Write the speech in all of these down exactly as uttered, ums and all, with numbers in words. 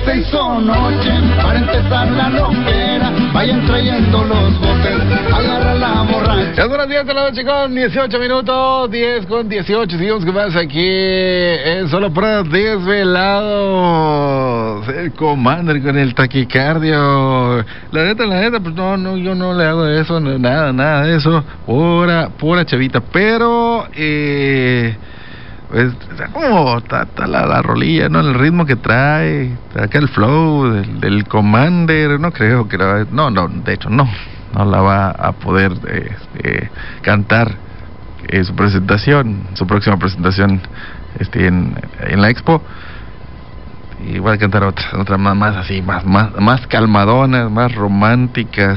Seis o noche para empezar la loquera. Vayan trayendo los botes, agarra la borracha. Ya son las diez de la noche con dieciocho minutos, diez con dieciocho. Seguimos con más aquí en Solo para Desvelados. El Commander con el taquicardio. La neta, la neta, pues no, no, yo no le hago eso, no, nada, nada de eso. Pura, pura chavita, pero eh... pues, como está, está la, la rolilla, ¿no? El ritmo que trae, acá el flow del, del Commander, no creo que la, no, no, de hecho no, no la va a poder eh, eh, cantar eh, su presentación, su próxima presentación este, en, en la Expo. Y voy a cantar otras, otras más, más así, más, más, más calmadonas, más románticas.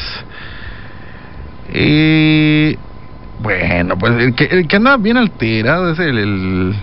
Y bueno, pues el que, el que anda bien alterado es el, el,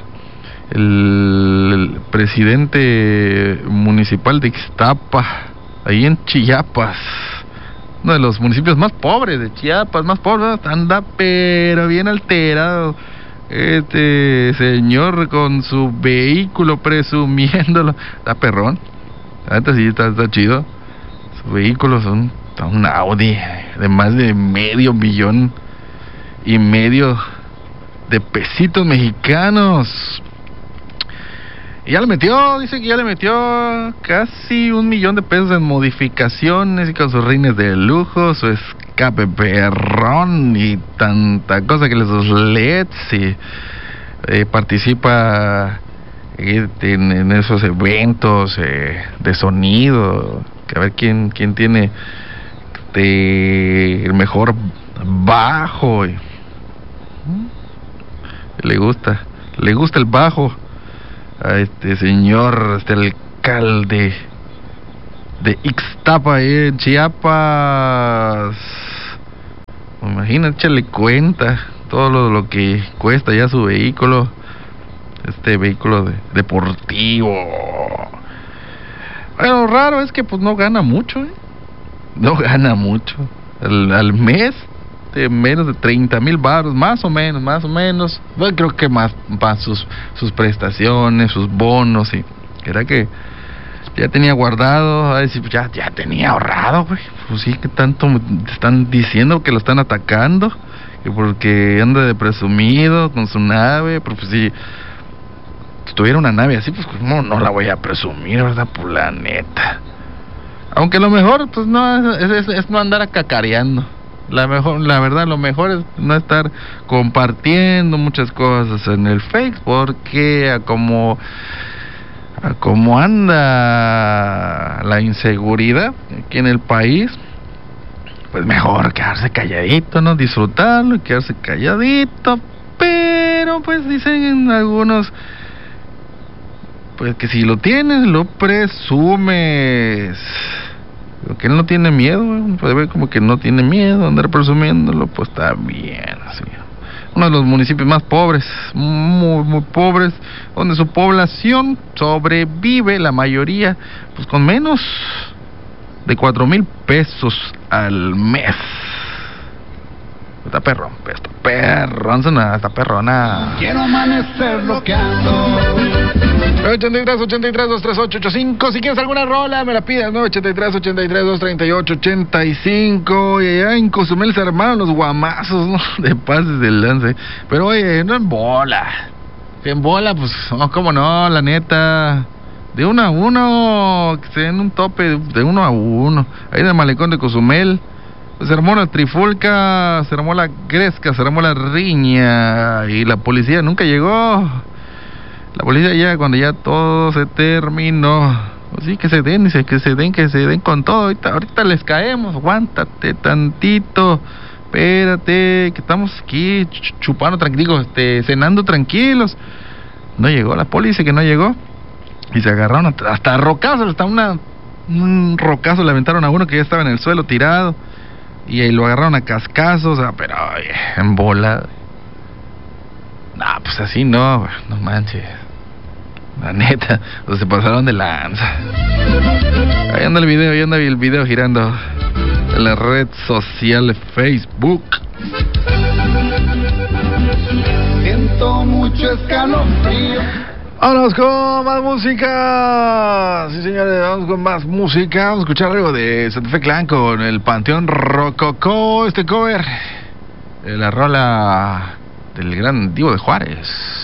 el presidente municipal de Ixtapa, ahí en Chiapas, uno de los municipios más pobres de Chiapas, más pobres, anda pero bien alterado este señor con su vehículo presumiéndolo, está perrón, ahorita sí está, está chido, su vehículo son un Audi de más de medio millón y medio de pesitos mexicanos. Y ya le metió, dice que ya le metió casi un millón de pesos en modificaciones y con sus rines de lujo, su escape perrón y tanta cosa que les sus L E Ds y eh, participa eh, en, en esos eventos eh, de sonido, que a ver quién quién tiene de, el mejor bajo y le gusta, le gusta el bajo a este señor, este alcalde de Ixtapa, eh, en Chiapas. Imagínate, échale cuenta todo lo, lo que cuesta ya su vehículo, este vehículo de, deportivo. Bueno, lo raro es que pues no gana mucho, ¿eh? No gana mucho. Al, al mes de menos de treinta mil baros, más o menos, más o menos. Bueno, creo que más, más sus, sus prestaciones, sus bonos, y era que ya tenía guardado, a decir, ya, ya tenía ahorrado, güey. Pues sí, que tanto están diciendo que lo están atacando, que porque anda de presumido con su nave, pero pues sí, si tuviera una nave así, pues no, no la voy a presumir, ¿verdad? Por la neta. Aunque lo mejor, pues no, es, es, es no andar cacareando. La mejor, la verdad, lo mejor es no estar compartiendo muchas cosas en el Facebook, porque a como, a como anda la inseguridad aquí en el país, pues mejor quedarse calladito, ¿no? Disfrutarlo y quedarse calladito, pero pues dicen algunos, pues que si lo tienes, lo presumes. Que él no tiene miedo, puede ver como que no tiene miedo, andar presumiéndolo, pues está bien, así. Uno de los municipios más pobres, muy, muy pobres, donde su población sobrevive, la mayoría, pues con menos de cuatro mil pesos al mes. Está perrón, está perrón, está perrona. Quiero amanecer bloqueando. ochenta y tres, ochenta y tres, dos tres ocho, ocho cinco. Si quieres alguna rola, me la pidas, ¿no? ochenta y tres, ochenta y tres, dos treinta y ocho, ochenta y cinco. Y allá en Cozumel se armaron los guamazos, ¿no? De pases del lance. Pero oye, no en bola. En bola, pues, no, cómo no, la neta. De uno a uno, que se den un tope de uno a uno. Ahí en el malecón de Cozumel. Se armó la trifulca, se armó la gresca, se armó la riña. Y la policía nunca llegó. La policía ya cuando ya todo se terminó. Pues sí, que se den, dice, que se den, que se den con todo. Ahorita, ahorita les caemos, aguántate tantito. Espérate, que estamos aquí chupando tranquilos, este, cenando tranquilos. No llegó la policía, que no llegó. Y se agarraron hasta, hasta rocazos, hasta una, un rocazo le aventaron a uno que ya estaba en el suelo tirado. Y ahí lo agarraron a cascazos, o sea, pero oye, en bola. Nah, pues así no, no manches. La neta, pues se pasaron de lanza. Ahí anda el video, ahí anda el video girando en la red social Facebook. Siento mucho escalofrío. Vámonos con más música. Sí, señores, vamos con más música. Vamos a escuchar algo de Santa Fe Clan con el Panteón Rococó. Este cover, eh, la rola del gran Divo de Juárez.